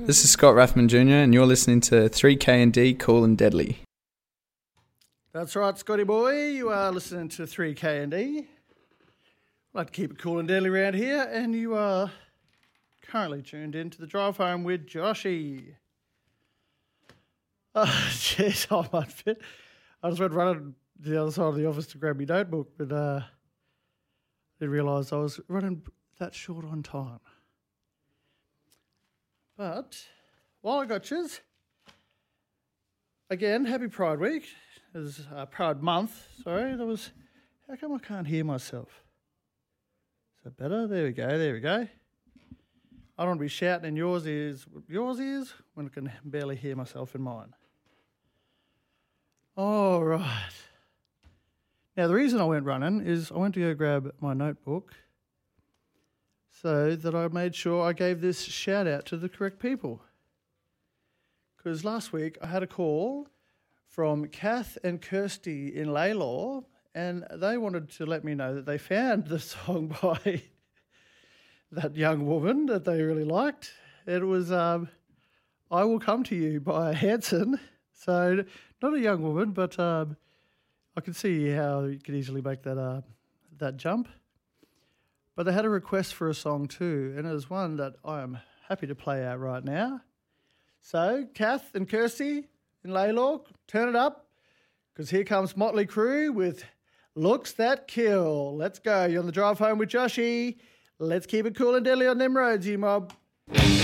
This is Scott Rathman Jr. and you're listening to 3K&D Cool and Deadly. That's right, Scotty boy. You are listening to 3K&D. I like to keep it cool and deadly around here, and you are currently tuned in to the drive home with Joshy. Oh, jeez, I'm unfit. I just went running to the other side of the office to grab my notebook, but I didn't realise I was running that short on time. But while I got yous, again, happy Pride Week. It was Pride Month, sorry. How come I can't hear myself? Is that better? There we go. I don't want to be shouting in yours ears when I can barely hear myself in mine. All right. Now, the reason I went running is I went to go grab my notebook so that I made sure I gave this shout out to the correct people. Because last week I had a call from Kath and Kirsty in Laylaw, and they wanted to let me know that they found the song by that young woman that they really liked. It was I Will Come to You by Hanson. So not a young woman, but I can see how you could easily make that jump. But they had a request for a song too, and it was one that I am happy to play out right now. So, Kath and Kirsty in Laylaw, turn it up, because here comes Motley Crue with Looks That Kill. Let's go. You're on the drive home with Joshy. Let's keep it cool and deadly on them roads, you mob.